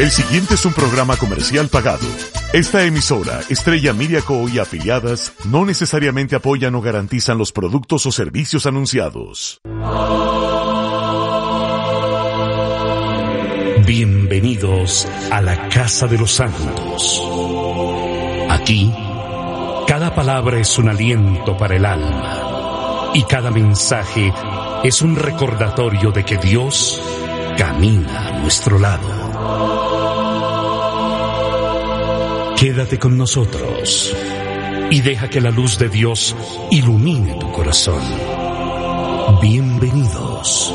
El siguiente es un programa comercial pagado. Esta emisora, Estrella Media Co. y afiliadas, no necesariamente apoyan o garantizan los productos o servicios anunciados. Bienvenidos a la Casa de los Santos. Aquí, cada palabra es un aliento para el alma y cada mensaje es un recordatorio de que Dios camina a nuestro lado. Quédate con nosotros y deja que la luz de Dios ilumine tu corazón. Bienvenidos.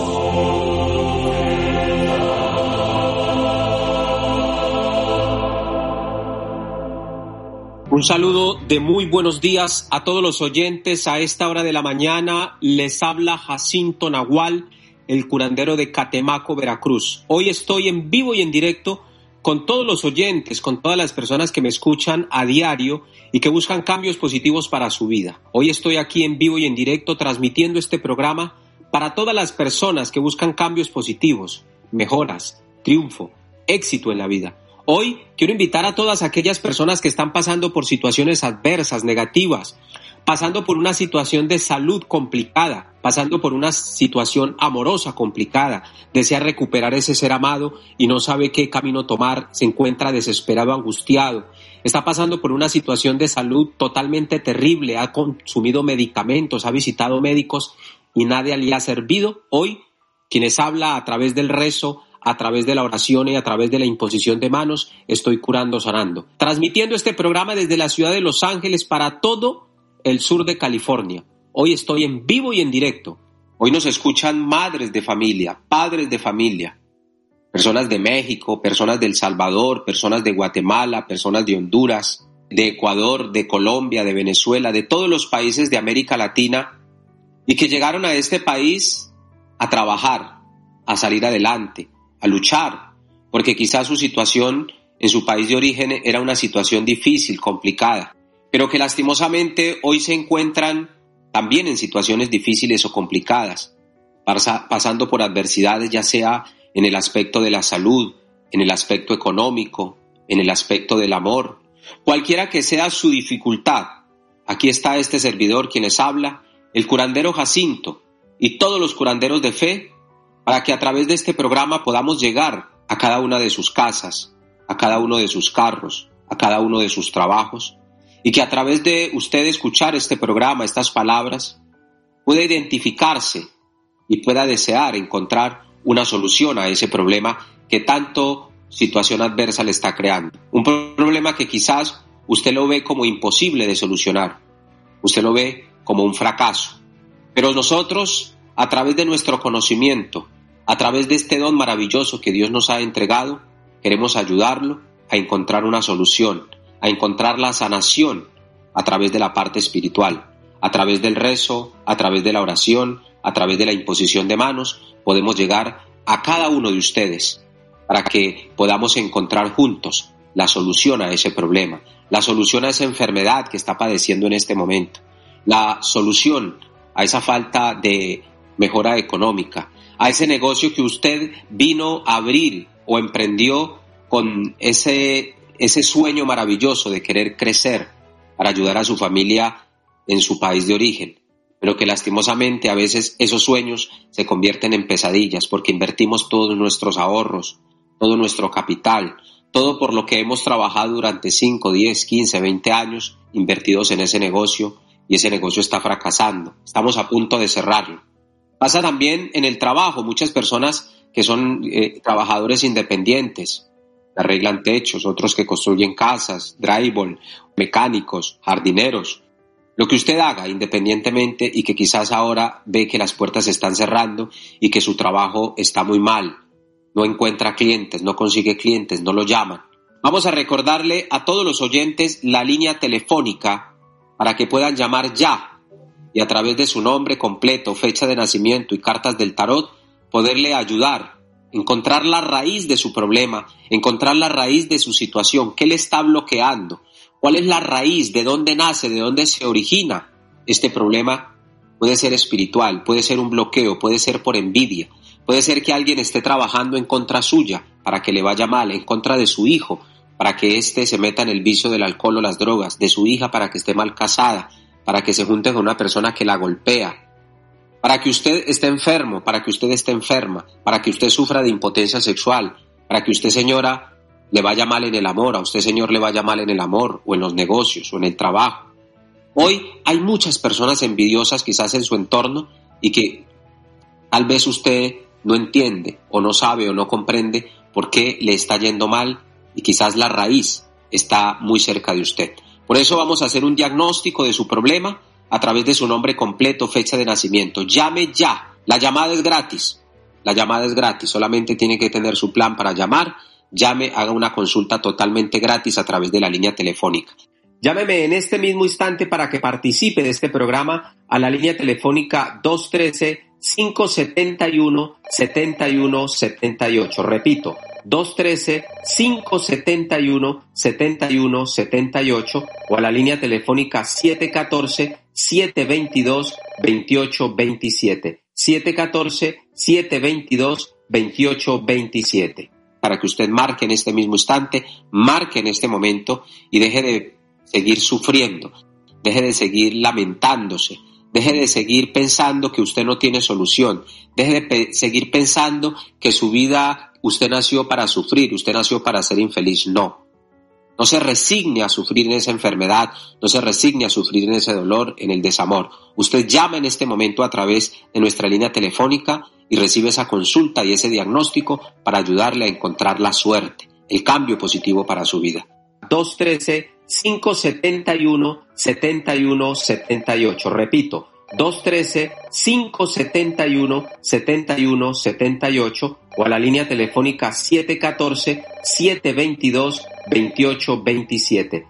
Un saludo de muy buenos días a todos los oyentes. A esta hora de la mañana les habla Jacinto Nahual, el curandero de Catemaco, Veracruz. Hoy estoy en vivo y en directo con todos los oyentes, con todas las personas que me escuchan a diario y que buscan cambios positivos para su vida. Hoy estoy aquí en vivo y en directo transmitiendo este programa para todas las personas que buscan cambios positivos, mejoras, triunfo, éxito en la vida. Hoy quiero invitar a todas aquellas personas que están pasando por situaciones adversas, negativas, pasando por una situación de salud complicada, pasando por una situación amorosa complicada, desea recuperar ese ser amado y no sabe qué camino tomar, se encuentra desesperado, angustiado, está pasando por una situación de salud totalmente terrible, ha consumido medicamentos, ha visitado médicos y nadie le ha servido. Hoy, quienes habla a través del rezo, a través de la oración y a través de la imposición de manos, estoy curando, sanando. Transmitiendo este programa desde la ciudad de Los Ángeles para todo el sur de California. Hoy estoy en vivo y en directo. Hoy nos escuchan madres de familia, padres de familia, personas de México, personas de El Salvador, personas de Guatemala, personas de Honduras, de Ecuador, de Colombia, de Venezuela, de todos los países de América Latina y que llegaron a este país a trabajar, a salir adelante, a luchar, porque quizás su situación en su país de origen era una situación difícil, complicada, pero que lastimosamente hoy se encuentran también en situaciones difíciles o complicadas, pasando por adversidades, ya sea en el aspecto de la salud, en el aspecto económico, en el aspecto del amor, cualquiera que sea su dificultad. Aquí está este servidor quien les habla, el curandero Jacinto, y todos los curanderos de fe, para que a través de este programa podamos llegar a cada una de sus casas, a cada uno de sus carros, a cada uno de sus trabajos, y que a través de usted escuchar este programa, estas palabras, pueda identificarse y pueda desear encontrar una solución a ese problema que tanto situación adversa le está creando. Un problema que quizás usted lo ve como imposible de solucionar, usted lo ve como un fracaso, pero nosotros, a través de nuestro conocimiento, a través de este don maravilloso que Dios nos ha entregado, queremos ayudarlo a encontrar una solución, a encontrar la sanación a través de la parte espiritual, a través del rezo, a través de la oración, a través de la imposición de manos, podemos llegar a cada uno de ustedes para que podamos encontrar juntos la solución a ese problema, la solución a esa enfermedad que está padeciendo en este momento, la solución a esa falta de mejora económica, a ese negocio que usted vino a abrir o emprendió con ese sueño maravilloso de querer crecer para ayudar a su familia en su país de origen, pero que lastimosamente a veces esos sueños se convierten en pesadillas porque invertimos todos nuestros ahorros, todo nuestro capital, todo por lo que hemos trabajado durante 5, 10, 15, 20 años invertidos en ese negocio y ese negocio está fracasando, estamos a punto de cerrarlo. Pasa también en el trabajo, muchas personas que son trabajadores independientes, arreglan techos, otros que construyen casas, drywall, mecánicos, jardineros. Lo que usted haga independientemente y que quizás ahora ve que las puertas se están cerrando y que su trabajo está muy mal, no encuentra clientes, no consigue clientes, no lo llaman. Vamos a recordarle a todos los oyentes la línea telefónica para que puedan llamar ya y a través de su nombre completo, fecha de nacimiento y cartas del tarot poderle ayudar, encontrar la raíz de su problema, encontrar la raíz de su situación, qué le está bloqueando, cuál es la raíz, de dónde nace, de dónde se origina este problema. Puede ser espiritual, puede ser un bloqueo, puede ser por envidia, puede ser que alguien esté trabajando en contra suya, para que le vaya mal, en contra de su hijo, para que éste se meta en el vicio del alcohol o las drogas, de su hija para que esté mal casada, para que se junte con una persona que la golpea, para que usted esté enfermo, para que usted esté enferma, para que usted sufra de impotencia sexual, para que usted, señora, le vaya mal en el amor, a usted, señor, le vaya mal en el amor o en los negocios o en el trabajo. Hoy hay muchas personas envidiosas quizás en su entorno y que tal vez usted no entiende o no sabe o no comprende por qué le está yendo mal y quizás la raíz está muy cerca de usted. Por eso vamos a hacer un diagnóstico de su problema a través de su nombre completo, fecha de nacimiento. Llame ya, la llamada es gratis, solamente tiene que tener su plan para llamar. Llame, haga una consulta totalmente gratis a través de la línea telefónica. Llámeme en este mismo instante para que participe de este programa a la línea telefónica 213-571-7178. Repito, 213-571-7178 o a la línea telefónica 714-722-2827. 714-722-2827. Para que usted marque en este mismo instante, marque en este momento y deje de seguir sufriendo, deje de seguir lamentándose, deje de seguir pensando que usted no tiene solución, deje de seguir pensando que su vida, usted nació para sufrir, usted nació para ser infeliz. No se resigne a sufrir en esa enfermedad, no se resigne a sufrir en ese dolor, en el desamor. Usted llama en este momento a través de nuestra línea telefónica y recibe esa consulta y ese diagnóstico para ayudarle a encontrar la suerte, el cambio positivo para su vida. 213-571-7178. Repito, 213-571-7178 o a la línea telefónica 714-722-2827.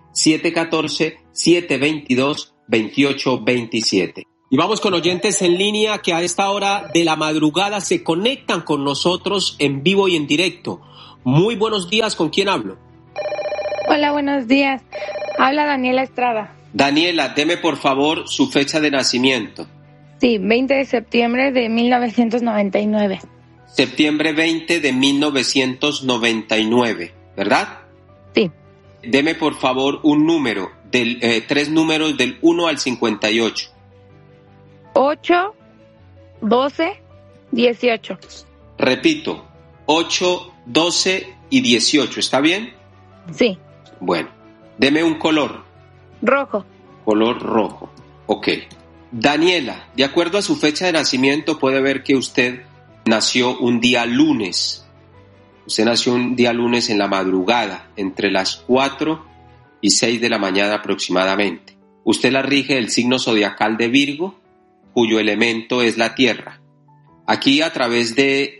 714-722-2827. Y vamos con oyentes en línea que a esta hora de la madrugada se conectan con nosotros en vivo y en directo. Muy buenos días, ¿con quién hablo? Hola, buenos días. Habla Daniela Estrada. Daniela, deme por favor su fecha de nacimiento. Sí, 20 de septiembre de 1999. Septiembre 20 de 1999, ¿verdad? Sí. Deme por favor un número, tres números del 1 al 58. 8, 12, 18. Repito, 8, 12 y 18, ¿está bien? Sí. Bueno, deme un color. Rojo. Color rojo, ok. Daniela, de acuerdo a su fecha de nacimiento, puede ver que usted nació un día lunes. Usted nació un día lunes en la madrugada, entre las 4 y 6 de la mañana aproximadamente. Usted la rige el signo zodiacal de Virgo, cuyo elemento es la tierra. Aquí a través de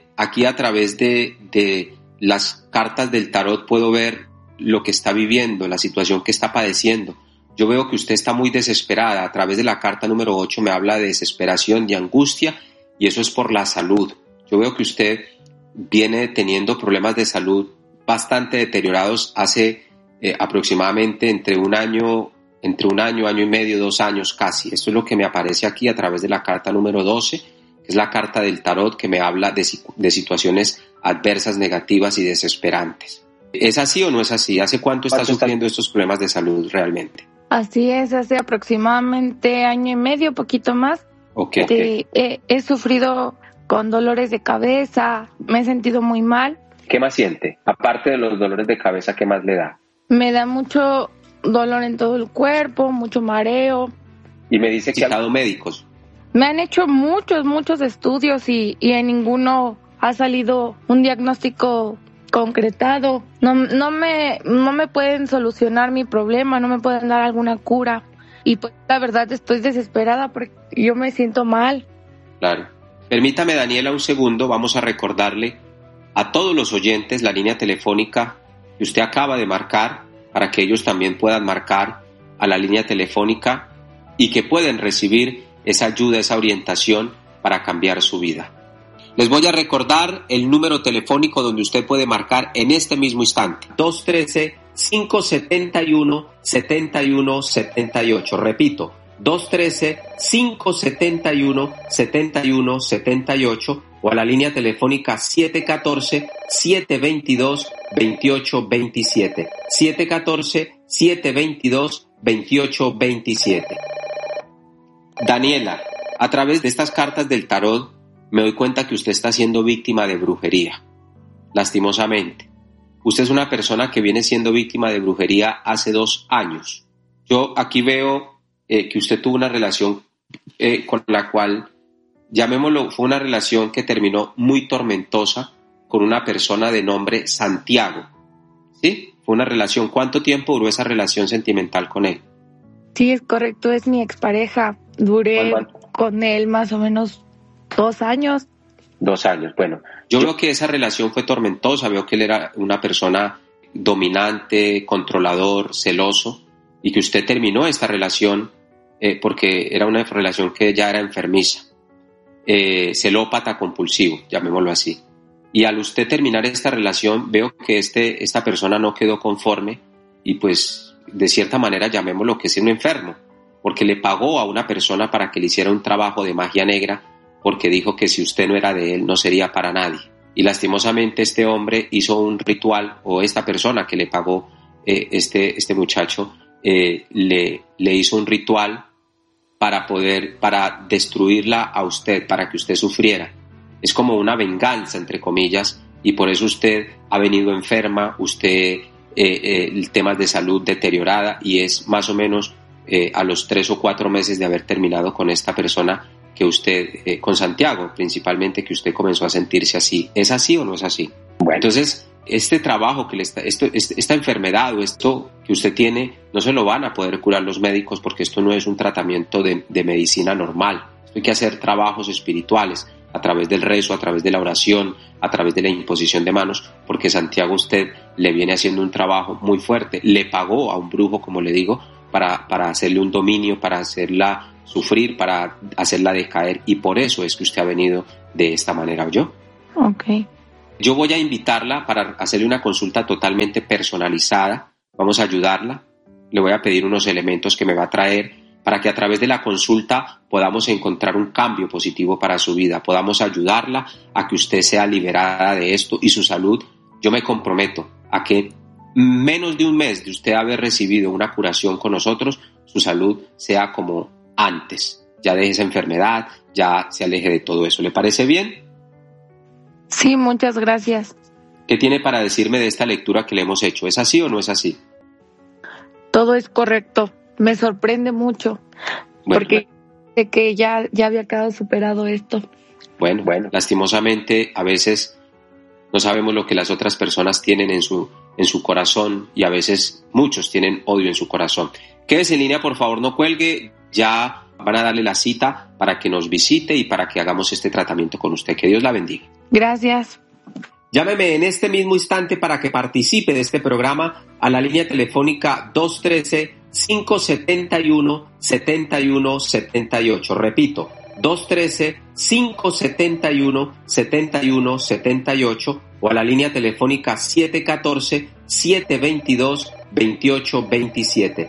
las cartas del tarot puedo ver lo que está viviendo, la situación que está padeciendo. Yo veo que usted está muy desesperada. A través de la carta número 8 me habla de desesperación, de angustia, y eso es por la salud. Yo veo que usted viene teniendo problemas de salud bastante deteriorados hace aproximadamente entre un año, año y medio, 2 años casi. Esto es lo que me aparece aquí a través de la carta número 12, que es la carta del tarot que me habla de situaciones adversas, negativas y desesperantes. ¿Es así o no es así? ¿Hace cuánto está sufriendo estos problemas de salud realmente? Así es, hace aproximadamente año y medio, poquito más. Okay. He sufrido con dolores de cabeza, me he sentido muy mal. ¿Qué más siente? Aparte de los dolores de cabeza, ¿qué más le da? Me da mucho dolor en todo el cuerpo, mucho mareo. Y me dice que ha dado médicos. Me han hecho muchos estudios y en ninguno ha salido un diagnóstico concretado. No me pueden solucionar mi problema, no me pueden dar alguna cura. Y pues la verdad estoy desesperada porque yo me siento mal. Claro. Permítame, Daniela, un segundo. Vamos a recordarle a todos los oyentes la línea telefónica que usted acaba de marcar para que ellos también puedan marcar a la línea telefónica y que pueden recibir esa ayuda, esa orientación para cambiar su vida. Les voy a recordar el número telefónico donde usted puede marcar en este mismo instante. 213-571-7178. Repito, 213-571-7178 o a la línea telefónica 714-722-2827. 714-722-2827. Daniela, a través de estas cartas del tarot me doy cuenta que usted está siendo víctima de brujería, lastimosamente. Usted es una persona que viene siendo víctima de brujería hace 2 años. Yo aquí veo que usted tuvo una relación con la cual, llamémoslo, fue una relación que terminó muy tormentosa con una persona de nombre Santiago. ¿Sí? Fue una relación. ¿Cuánto tiempo duró esa relación sentimental con él? Sí, es correcto, es mi expareja. Duré con él más o menos 2 años. 2 años, bueno. Yo veo que esa relación fue tormentosa, veo que él era una persona dominante, controlador, celoso, y que usted terminó esta relación porque era una relación que ya era enfermiza, celópata compulsivo, llamémoslo así. Y al usted terminar esta relación, veo que esta persona no quedó conforme y pues de cierta manera llamémoslo que es un enfermo, porque le pagó a una persona para que le hiciera un trabajo de magia negra, porque dijo que si usted no era de él no sería para nadie. Y lastimosamente este hombre hizo un ritual, o esta persona que le pagó este muchacho le hizo un ritual para destruirla a usted, para que usted sufriera. Es como una venganza, entre comillas, y por eso usted ha venido enferma, usted temas de salud deteriorada, y es más o menos a los 3 o 4 meses de haber terminado con esta persona que usted, con Santiago principalmente, que usted comenzó a sentirse así. ¿Es así o no es así? Bueno. Entonces, este trabajo que esta enfermedad o esto que usted tiene, no se lo van a poder curar los médicos, porque esto no es un tratamiento de medicina normal. Hay que hacer trabajos espirituales a través del rezo, a través de la oración, a través de la imposición de manos, porque Santiago usted le viene haciendo un trabajo muy fuerte. Le pagó a un brujo, como le digo, para hacerle un dominio, para hacerla sufrir, para hacerla decaer, y por eso es que usted ha venido de esta manera, ¿oyó? Ok. Yo voy a invitarla para hacerle una consulta totalmente personalizada. Vamos a ayudarla. Le voy a pedir unos elementos que me va a traer para que a través de la consulta podamos encontrar un cambio positivo para su vida, podamos ayudarla a que usted sea liberada de esto y su salud. Yo me comprometo a que menos de un mes de usted haber recibido una curación con nosotros, su salud sea como antes. Ya deje esa enfermedad, ya se aleje de todo eso. ¿Le parece bien? Sí, muchas gracias. ¿Qué tiene para decirme de esta lectura que le hemos hecho? ¿Es así o no es así? Todo es correcto. Me sorprende mucho, porque sé que ya había quedado superado esto. Bueno, lastimosamente a veces no sabemos lo que las otras personas tienen en su corazón, y a veces muchos tienen odio en su corazón. Quédese en línea, por favor, no cuelgue. Ya van a darle la cita para que nos visite y para que hagamos este tratamiento con usted. Que Dios la bendiga. Gracias. Llámeme en este mismo instante para que participe de este programa a la línea telefónica 213-571-7178. Repito, 213-571-7178 o a la línea telefónica 714-722-2827.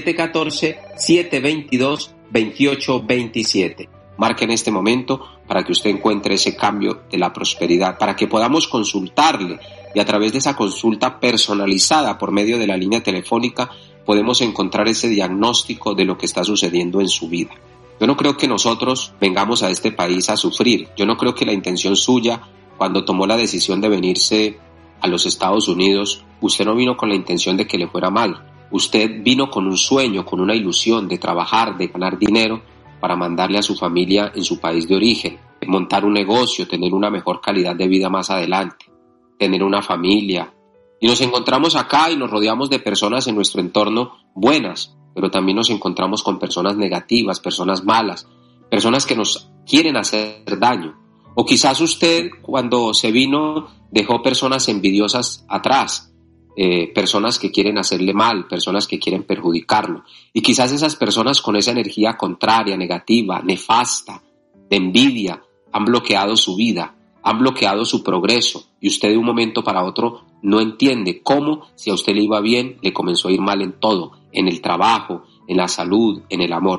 714-722-2827. Marque en este momento para que usted encuentre ese cambio de la prosperidad, para que podamos consultarle, y a través de esa consulta personalizada por medio de la línea telefónica podemos encontrar ese diagnóstico de lo que está sucediendo en su vida. Yo no creo que nosotros vengamos a este país a sufrir. Yo no creo que la intención suya, cuando tomó la decisión de venirse a los Estados Unidos, usted no vino con la intención de que le fuera mal. Usted vino con un sueño, con una ilusión de trabajar, de ganar dinero para mandarle a su familia en su país de origen, montar un negocio, tener una mejor calidad de vida más adelante, tener una familia. Y nos encontramos acá y nos rodeamos de personas en nuestro entorno buenas, pero también nos encontramos con personas negativas, personas malas, personas que nos quieren hacer daño. O quizás usted, cuando se vino, dejó personas envidiosas atrás, personas que quieren hacerle mal, personas que quieren perjudicarlo. Y quizás esas personas con esa energía contraria, negativa, nefasta, de envidia, han bloqueado su vida, han bloqueado su progreso, y usted de un momento para otro no entiende cómo, si a usted le iba bien, le comenzó a ir mal en todo, en el trabajo, en la salud, en el amor.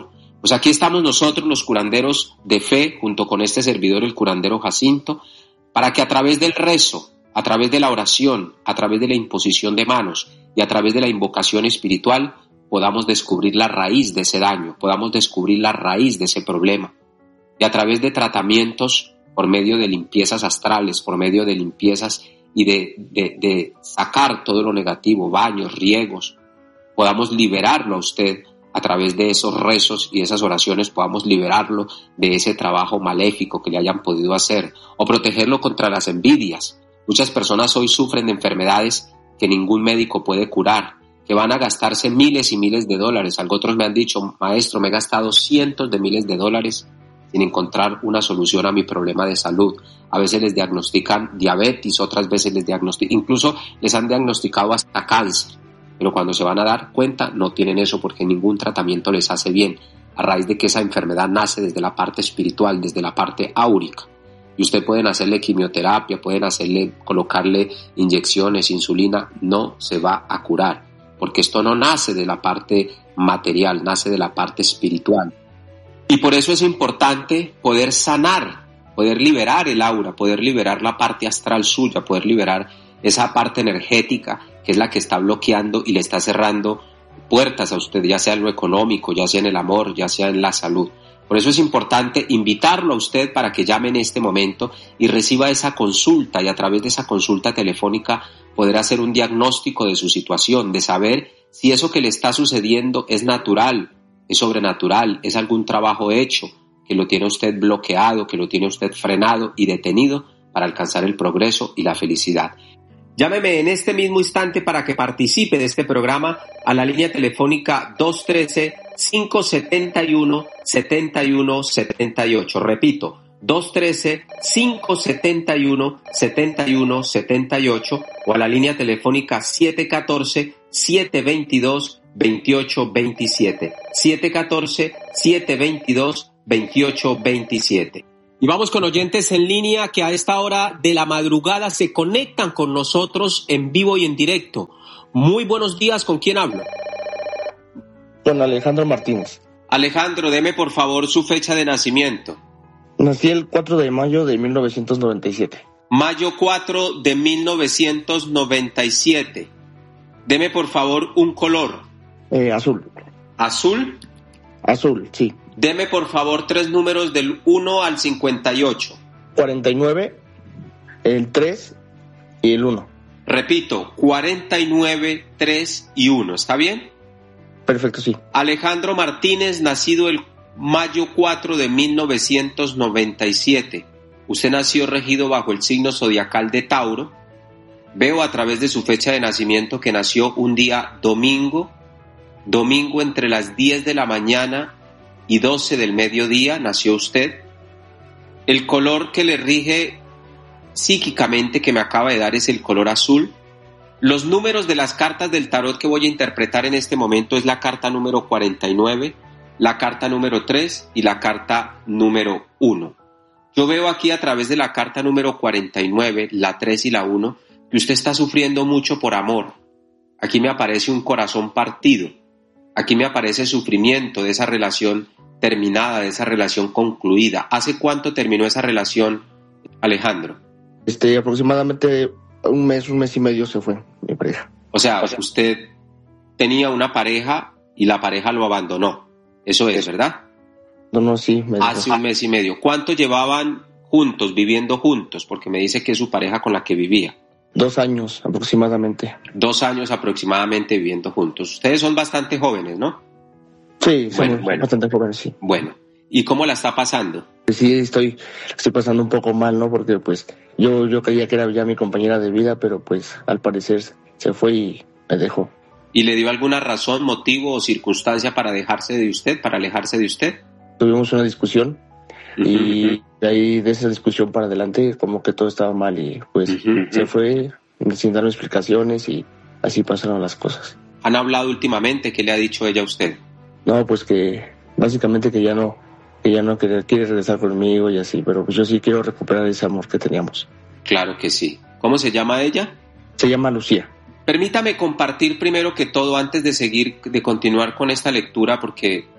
Pues aquí estamos nosotros, los curanderos de fe, junto con este servidor, el curandero Jacinto, para que a través del rezo, a través de la oración, a través de la imposición de manos y a través de la invocación espiritual, podamos descubrir la raíz de ese daño, podamos descubrir la raíz de ese problema. Y a través de tratamientos, por medio de limpiezas astrales, por medio de limpiezas y de sacar todo lo negativo, baños, riegos, podamos liberarlo a usted a través de esos rezos y esas oraciones, podamos liberarlo de ese trabajo maléfico que le hayan podido hacer, o protegerlo contra las envidias. Muchas personas hoy sufren de enfermedades que ningún médico puede curar, que van a gastarse miles y miles de dólares. Otros me han dicho, maestro, me he gastado cientos de miles de dólares sin encontrar una solución a mi problema de salud. A veces les diagnostican diabetes, otras veces incluso les han diagnosticado hasta cáncer. Pero cuando se van a dar cuenta no tienen eso porque ningún tratamiento les hace bien, a raíz de que esa enfermedad nace desde la parte espiritual, desde la parte áurica. Y usted pueden hacerle quimioterapia, pueden colocarle inyecciones, insulina, no se va a curar, porque esto no nace de la parte material, nace de la parte espiritual. Y por eso es importante poder sanar, poder liberar el aura, poder liberar la parte astral suya, poder liberar esa parte energética que es la que está bloqueando y le está cerrando puertas a usted, ya sea en lo económico, ya sea en el amor, ya sea en la salud. Por eso es importante invitarlo a usted para que llame en este momento y reciba esa consulta, y a través de esa consulta telefónica poder hacer un diagnóstico de su situación, de saber si eso que le está sucediendo es natural, es sobrenatural, es algún trabajo hecho que lo tiene usted bloqueado, que lo tiene usted frenado y detenido para alcanzar el progreso y la felicidad. Llámeme en este mismo instante para que participe de este programa a la línea telefónica 213-571-7178. Repito, 213-571-7178 o a la línea telefónica 714-722-2827. 714-722-2827. Y vamos con oyentes en línea que a esta hora de la madrugada se conectan con nosotros en vivo y en directo. Muy buenos días, ¿con quién hablo? Con Alejandro Martínez. Alejandro, deme por favor su fecha de nacimiento. Nací el 4 de mayo de 1997. Mayo 4 de 1997. Deme por favor un color. Azul. ¿Azul? Azul, sí. Deme por favor 3 números del 1 al 58. 49, el 3 y el 1. Repito, 49, 3 y 1. ¿Está bien? Perfecto, sí. Alejandro Martínez, nacido el mayo 4 de 1997. Usted nació regido bajo el signo zodiacal de Tauro. Veo a través de su fecha de nacimiento que nació un día domingo entre las 10 de la mañana y 12 del mediodía, nació usted. El color que le rige psíquicamente que me acaba de dar es el color azul. Los números de las cartas del tarot que voy a interpretar en este momento es la carta número 49, la carta número 3 y la carta número 1. Yo veo aquí a través de la carta número 49, la 3 y la 1, que usted está sufriendo mucho por amor. Aquí me aparece un corazón partido. Aquí me aparece sufrimiento de esa relación terminada, de esa relación concluida. ¿Hace cuánto terminó esa relación, Alejandro? Aproximadamente un mes y medio se fue mi pareja. O sea, usted tenía una pareja y la pareja lo abandonó. Eso es, ¿verdad? No, sí. Hace un mes y medio. ¿Cuánto llevaban juntos, viviendo juntos? Porque me dice que es su pareja con la que vivía. 2 años aproximadamente. 2 años aproximadamente viviendo juntos. Ustedes son bastante jóvenes, ¿no? Sí, somos bastante jóvenes, sí. Bueno, ¿y cómo la está pasando? Sí, estoy pasando un poco mal, ¿no? Porque pues yo creía que era ya mi compañera de vida, pero pues al parecer se fue y me dejó. ¿Y le dio alguna razón, motivo o circunstancia para alejarse de usted? Tuvimos una discusión y de ahí de esa discusión para adelante como que todo estaba mal y pues se fue sin darme explicaciones y así pasaron las cosas. ¿Han hablado últimamente? ¿Qué le ha dicho ella a usted? No, pues que básicamente que ya no quiere regresar conmigo y así, pero pues yo sí quiero recuperar ese amor que teníamos. Claro que sí. ¿Cómo se llama ella? Se llama Lucía. Permítame compartir primero que todo, antes de continuar con esta lectura, porque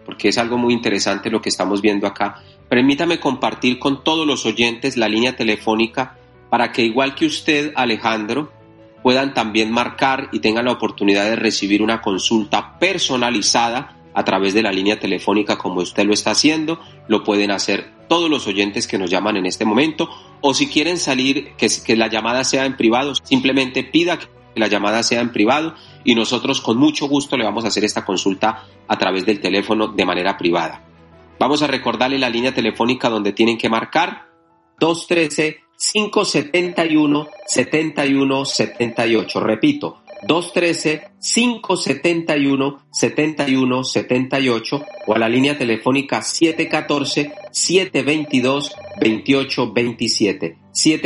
porque es algo muy interesante lo que estamos viendo acá. Permítame compartir con todos los oyentes la línea telefónica para que, igual que usted, Alejandro, puedan también marcar y tengan la oportunidad de recibir una consulta personalizada a través de la línea telefónica como usted lo está haciendo. Lo pueden hacer todos los oyentes que nos llaman en este momento, o si quieren salir, que la llamada sea en privado, simplemente pida que la llamada sea en privado y nosotros con mucho gusto le vamos a hacer esta consulta a través del teléfono de manera privada. Vamos a recordarle la línea telefónica donde tienen que marcar: 213-571-7178. Repito, 213-571-7178 o a la línea telefónica 714-722-2827.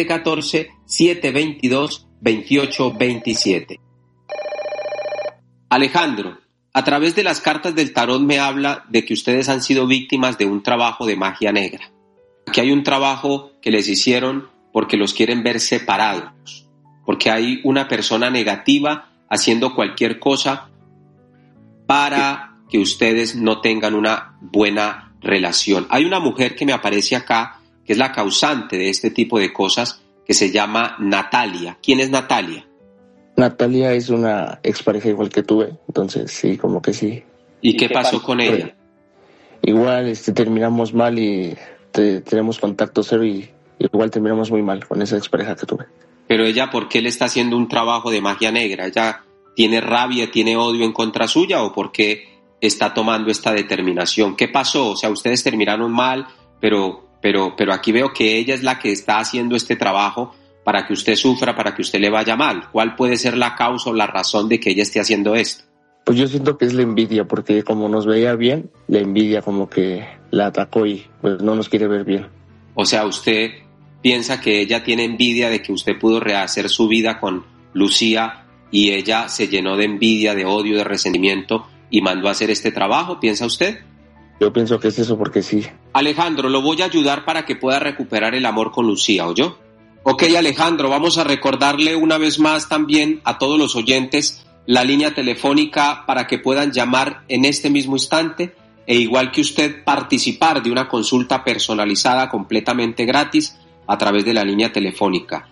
714-722-2827. Alejandro, a través de las cartas del tarot me habla de que ustedes han sido víctimas de un trabajo de magia negra. Aquí hay un trabajo que les hicieron porque los quieren ver separados, porque hay una persona negativa haciendo cualquier cosa para que ustedes no tengan una buena relación. Hay una mujer que me aparece acá, que es la causante de este tipo de cosas, que se llama Natalia. ¿Quién es Natalia? Natalia es una expareja igual que tuve, entonces sí, como que sí. ¿Y qué pasó con ella? Igual terminamos mal y tenemos contacto cero y igual terminamos muy mal con esa expareja que tuve. Pero ella, ¿por qué le está haciendo un trabajo de magia negra? ¿Ella tiene rabia, tiene odio en contra suya o por qué está tomando esta determinación? ¿Qué pasó? O sea, ustedes terminaron mal, pero aquí veo que ella es la que está haciendo este trabajo para que usted sufra, para que usted le vaya mal. ¿Cuál puede ser la causa o la razón de que ella esté haciendo esto? Pues yo siento que es la envidia, porque como nos veía bien, la envidia como que la atacó y pues no nos quiere ver bien. O sea, usted piensa que ella tiene envidia de que usted pudo rehacer su vida con Lucía y ella se llenó de envidia, de odio, de resentimiento y mandó a hacer este trabajo, ¿piensa usted? Yo pienso que es eso porque sí. Alejandro, lo voy a ayudar para que pueda recuperar el amor con Lucía, ¿oyó? Ok, Alejandro, vamos a recordarle una vez más también a todos los oyentes la línea telefónica para que puedan llamar en este mismo instante e igual que usted participar de una consulta personalizada completamente gratis a través de la línea telefónica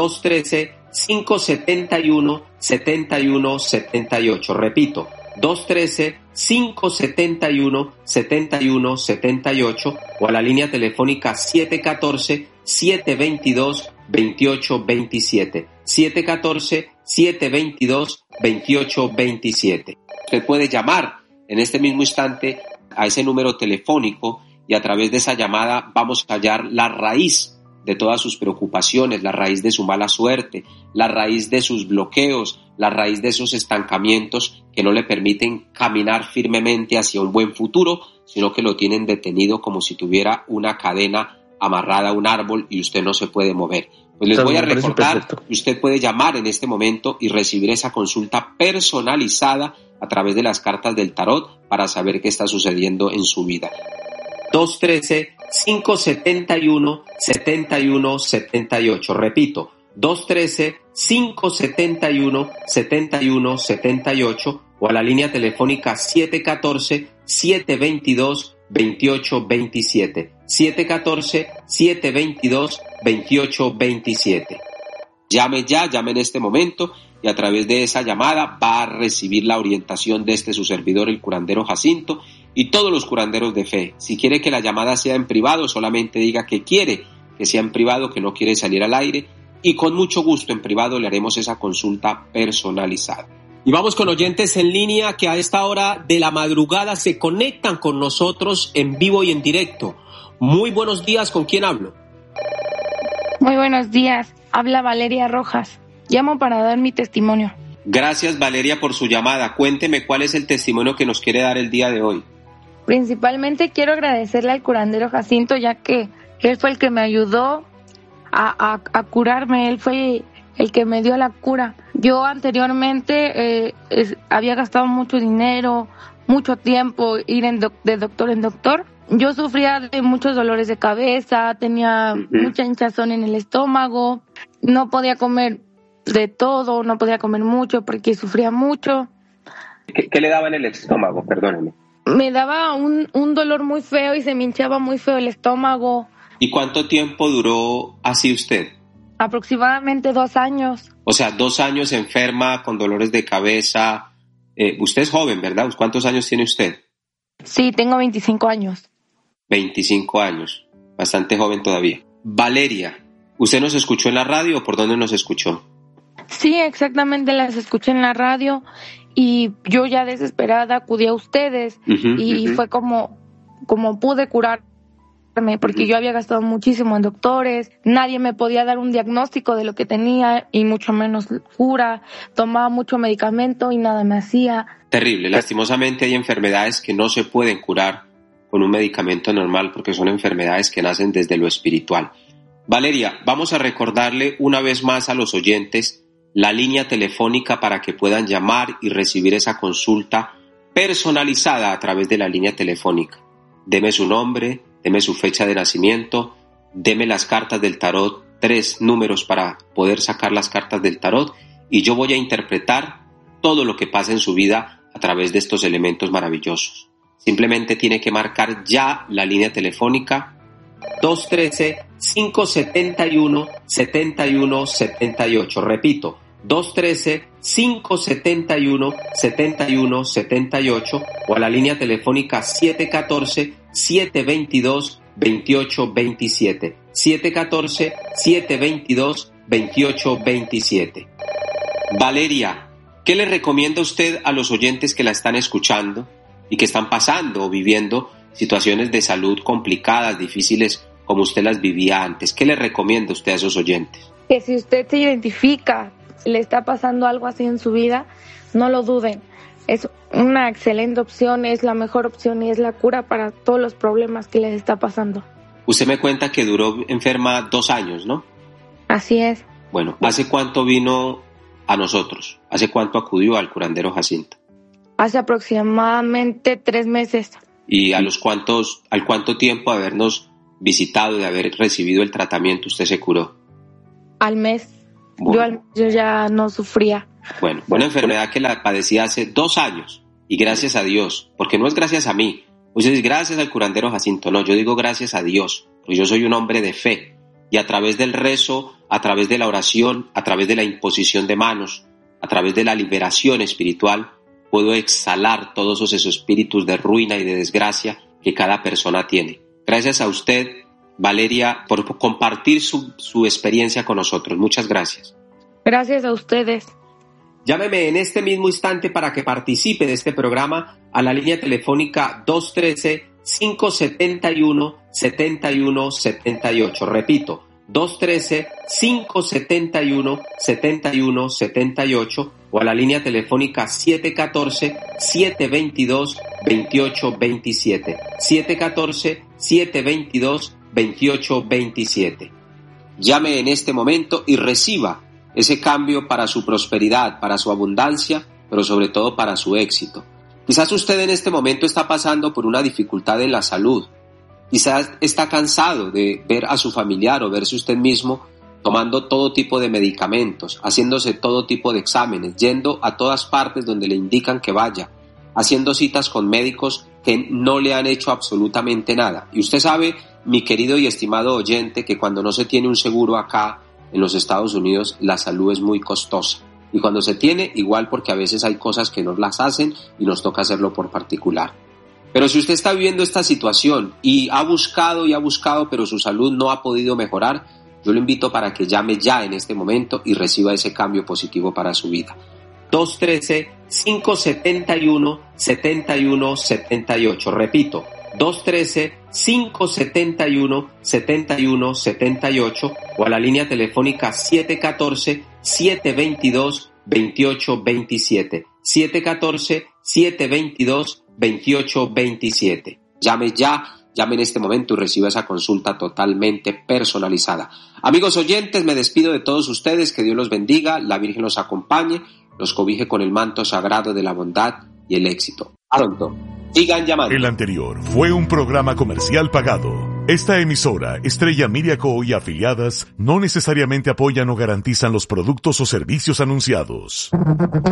213-571-7178. Repito, 213-571-7178 o a la línea telefónica 714-722-2827. 714-722-2827. Usted puede llamar en este mismo instante a ese número telefónico y a través de esa llamada vamos a hallar la raíz de todas sus preocupaciones, la raíz de su mala suerte, la raíz de sus bloqueos, la raíz de esos estancamientos que no le permiten caminar firmemente hacia un buen futuro, sino que lo tienen detenido como si tuviera una cadena amarrada a un árbol y usted no se puede mover. Pues les voy a recordar que usted puede llamar en este momento y recibir esa consulta personalizada a través de las cartas del tarot para saber qué está sucediendo en su vida. 213-571-7178. Repito, 213-571-7178 o a la línea telefónica 714-722-2827. 714-722-2827. Llame ya, llame en este momento y a través de esa llamada va a recibir la orientación de su servidor, el curandero Jacinto, y todos los curanderos de fe. Si quiere que la llamada sea en privado, solamente diga que quiere que sea en privado, que no quiere salir al aire, y con mucho gusto en privado le haremos esa consulta personalizada. Y vamos con oyentes en línea que a esta hora de la madrugada se conectan con nosotros en vivo y en directo. Muy buenos días, ¿con quién hablo? Muy buenos días, habla Valeria Rojas. Llamo para dar mi testimonio. Gracias, Valeria, por su llamada. Cuénteme cuál es el testimonio que nos quiere dar el día de hoy. Principalmente quiero agradecerle al curandero Jacinto, ya que él fue el que me ayudó a curarme, él fue el que me dio la cura. Yo anteriormente había gastado mucho dinero, mucho tiempo ir de doctor en doctor. Yo sufría de muchos dolores de cabeza, tenía mucha hinchazón en el estómago, no podía comer de todo, no podía comer mucho porque sufría mucho. ¿Qué le daba en el estómago? Perdóneme. me daba un dolor muy feo y se me hinchaba muy feo el estómago. ¿Y cuánto tiempo duró así usted? Aproximadamente 2 años. O sea, 2 años enferma, con dolores de cabeza. Usted es joven, ¿verdad? ¿Cuántos años tiene usted? Sí, tengo 25 años. 25 años, bastante joven todavía. Valeria, ¿usted nos escuchó en la radio o por dónde nos escuchó? Sí, exactamente, las escuché en la radio y yo ya desesperada acudí a ustedes fue como pude curarme, porque yo había gastado muchísimo en doctores, nadie me podía dar un diagnóstico de lo que tenía y mucho menos cura, tomaba mucho medicamento y nada me hacía. Terrible, lastimosamente hay enfermedades que no se pueden curar con un medicamento normal porque son enfermedades que nacen desde lo espiritual. Valeria, vamos a recordarle una vez más a los oyentes la línea telefónica para que puedan llamar y recibir esa consulta personalizada a través de la línea telefónica. Deme su nombre, deme su fecha de nacimiento, deme las cartas del tarot, 3 números para poder sacar las cartas del tarot y yo voy a interpretar todo lo que pasa en su vida a través de estos elementos maravillosos. Simplemente tiene que marcar ya la línea telefónica 213-571-7178. Repito, 213-571-7178 o a la línea telefónica 714-722-2827. 714-722-2827. Valeria, ¿qué le recomienda usted a los oyentes que la están escuchando y que están pasando o viviendo situaciones de salud complicadas, difíciles, como usted las vivía antes? ¿Qué le recomienda usted a esos oyentes? Que si usted se identifica, le está pasando algo así en su vida, no lo duden. Es una excelente opción, es la mejor opción y es la cura para todos los problemas que les está pasando. Usted me cuenta que duró enferma 2 años, ¿no? Así es. Bueno, ¿hace cuánto vino a nosotros? ¿Hace cuánto acudió al curandero Jacinto? Hace aproximadamente 3 meses. ¿Y al cuánto tiempo de habernos visitado, de haber recibido el tratamiento, usted se curó? Al mes. Bueno. Yo ya no sufría. Bueno, una enfermedad que la padecí hace 2 años y gracias a Dios, porque no es gracias a mí. Usted dice gracias al curandero Jacinto, no, yo digo gracias a Dios, porque yo soy un hombre de fe y a través del rezo, a través de la oración, a través de la imposición de manos, a través de la liberación espiritual, puedo exhalar todos esos espíritus de ruina y de desgracia que cada persona tiene. Gracias a usted, Valeria, por compartir su experiencia con nosotros. Muchas gracias. Gracias a ustedes. Llámeme en este mismo instante para que participe de este programa a la línea telefónica 213-571-7178. Repito, 213-571-7178 o a la línea telefónica 714-722-2827. 714-722-2827. Llame en este momento y reciba ese cambio para su prosperidad, para su abundancia, pero sobre todo para su éxito. Quizás usted en este momento está pasando por una dificultad en la salud. Quizás está cansado de ver a su familiar o verse usted mismo tomando todo tipo de medicamentos, haciéndose todo tipo de exámenes, yendo a todas partes donde le indican que vaya, haciendo citas con médicos que no le han hecho absolutamente nada. Y usted sabe, mi querido y estimado oyente, que cuando no se tiene un seguro acá en los Estados Unidos, la salud es muy costosa. Y cuando se tiene, igual, porque a veces hay cosas que nos las hacen y nos toca hacerlo por particular. Pero si usted está viviendo esta situación y ha buscado, pero su salud no ha podido mejorar, yo lo invito para que llame ya en este momento y reciba ese cambio positivo para su vida. 213-571-7178. Repito, 213-571-7178 o a la línea telefónica 714-722-2827. 714-722-2827. Llame ya, llame en este momento y reciba esa consulta totalmente personalizada. Amigos oyentes, me despido de todos ustedes, que Dios los bendiga, la Virgen los acompañe, los cobije con el manto sagrado de la bondad y el éxito. Pronto, sigan llamando. El anterior fue un programa comercial pagado. Esta emisora, Estrella Media Co. y afiliadas, no necesariamente apoyan o garantizan los productos o servicios anunciados.